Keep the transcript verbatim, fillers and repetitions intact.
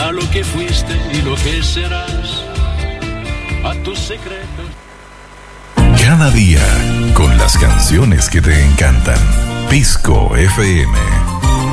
a lo que fuiste y lo que serás, a tus secretos. Cada día con las canciones que te encantan. Pisco F M.